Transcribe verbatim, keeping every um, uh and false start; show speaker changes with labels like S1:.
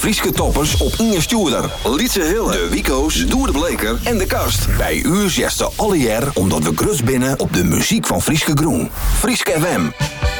S1: Frieske toppers op Inge Stuurder, Lietse Hille, de Wico's, Doer de Bleker en de Kast. Bij u zegt ze alle jaar omdat we grus binnen op de muziek van Frieske Groen. Frieske F M.